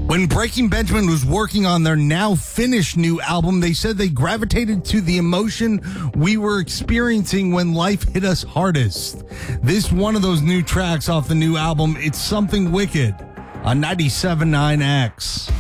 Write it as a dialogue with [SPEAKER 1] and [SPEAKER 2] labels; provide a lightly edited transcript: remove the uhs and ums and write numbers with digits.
[SPEAKER 1] When Breaking Benjamin was working on their now finished new album, they said they gravitated to the emotion we were experiencing when life hit us hardest. This one of those new tracks off the new album, It's Something Wicked, on 97.9 X.